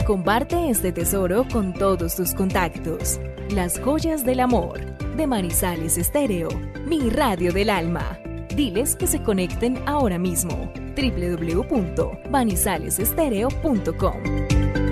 Comparte este tesoro con todos tus contactos. Las joyas del amor, de Manizales Estéreo, mi radio del alma. Diles que se conecten ahora mismo. www.manizalesestereo.com.